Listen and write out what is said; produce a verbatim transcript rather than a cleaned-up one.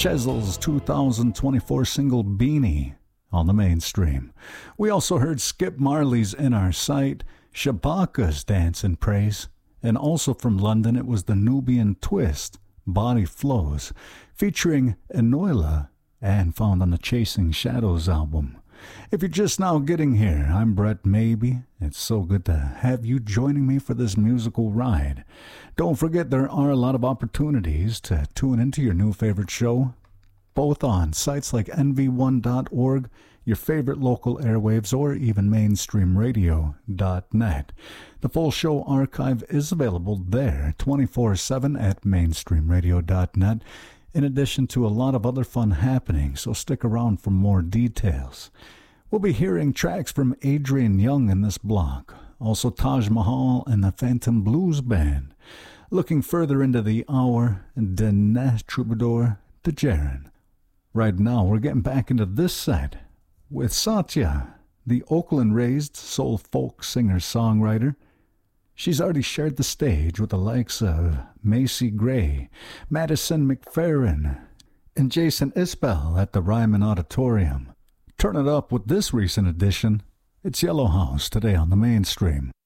Chesel's two thousand twenty-four single Beanie on the mainstream. We also heard Skip Marley's In Our Sight, Shabaka's Dance and Praise, and also from London it was the Nubian Twist, Body Flows, featuring Enoila and found on the Chasing Shadows album. If you're just now getting here, I'm Brett Maybe. It's so good to have you joining me for this musical ride. Don't forget there are a lot of opportunities to tune into your new favorite show, both on sites like N V one dot org, your favorite local airwaves, or even mainstream radio dot net. The full show archive is available there twenty-four seven at mainstream radio dot net, in addition to a lot of other fun happening, so stick around for more details. We'll be hearing tracks from Adrian Young in this block, also Taj Mahal and the Phantom Blues Band. Looking further into the hour, Dinesh Troubadour, the Jaren. Right now, we're getting back into this set with Satya, the Oakland-raised soul folk singer-songwriter. She's already shared the stage with the likes of Macy Gray, Madison McFerrin, and Jason Isbell at the Ryman Auditorium. Turn it up with this recent addition. It's Yellow House today on the mainstream.